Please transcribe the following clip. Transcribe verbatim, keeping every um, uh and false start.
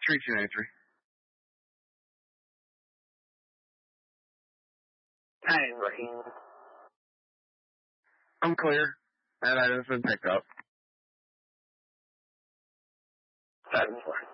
three two nine three. Hi, Raheem. I'm clear, and I just been picked up. seven four.